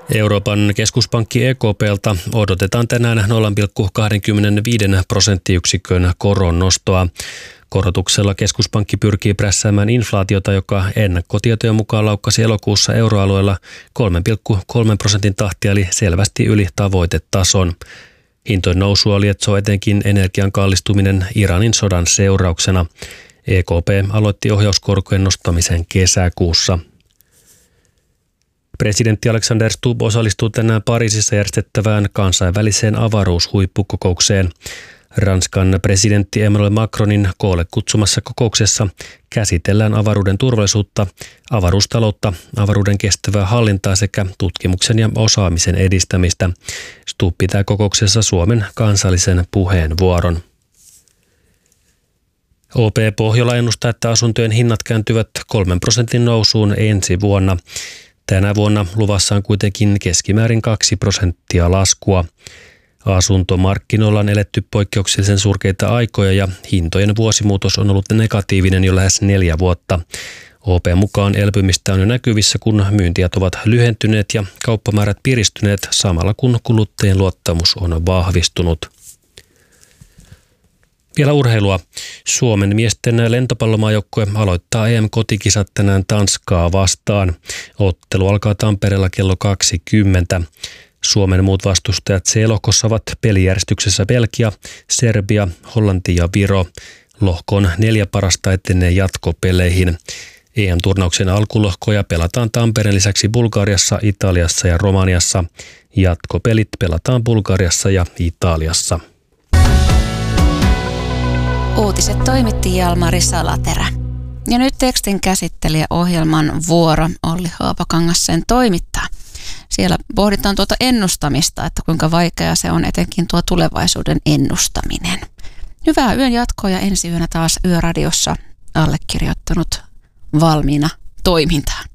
Euroopan keskuspankki EKP:ltä odotetaan tänään 0,25 prosenttiyksikön koron nostoa. Korotuksella keskuspankki pyrkii prässäämään inflaatiota, joka ennakkotietojen mukaan laukkasi elokuussa euroalueella 3,3% tahtia eli selvästi yli tavoitetason. Hintojen nousua lietsoo etenkin energian kallistuminen Iranin sodan seurauksena. EKP aloitti ohjauskorkojen nostamisen kesäkuussa. Presidentti Alexander Stubb osallistuu tänään Pariisissa järjestettävään kansainväliseen avaruushuippukokoukseen. Ranskan presidentti Emmanuel Macronin koolle kutsumassa kokouksessa käsitellään avaruuden turvallisuutta, avaruustaloutta, avaruuden kestävää hallintaa sekä tutkimuksen ja osaamisen edistämistä. Stubb pitää kokouksessa Suomen kansallisen puheenvuoron. OP Pohjola ennustaa, että asuntojen hinnat kääntyvät 3% nousuun ensi vuonna. Tänä vuonna luvassa on kuitenkin keskimäärin 2% laskua. Asuntomarkkinoilla on eletty poikkeuksellisen surkeita aikoja ja hintojen vuosimuutos on ollut negatiivinen jo lähes 4 vuotta. OP mukaan elpymistä on jo näkyvissä, kun myyntiajat ovat lyhentyneet ja kauppamäärät piristyneet samalla kun kuluttajien luottamus on vahvistunut. Vielä urheilua. Suomen miesten lentopallomaajoukkue aloittaa EM-kotikisat tänään Tanskaa vastaan. Ottelu alkaa Tampereella kello 20. Suomen muut vastustajat C-lohkossa ovat pelijärjestyksessä Belgia, Serbia, Hollanti ja Viro. Lohkon 4 parasta etenee jatkopeleihin. EM-turnauksen alkulohkoja pelataan Tampereen lisäksi Bulgariassa, Italiassa ja Romaniassa. Jatkopelit pelataan Bulgariassa ja Italiassa. Uutiset toimitti Jalmari Salaterä. Ja nyt tekstin käsittelijä ohjelman vuoro Olli Haapakangas sen toimittaa. Siellä pohditaan tuota ennustamista, että kuinka vaikeaa se on etenkin tuo tulevaisuuden ennustaminen. Hyvää yön jatkoa ja ensi yönä taas Yöradiossa allekirjoittanut valmiina toimintaan.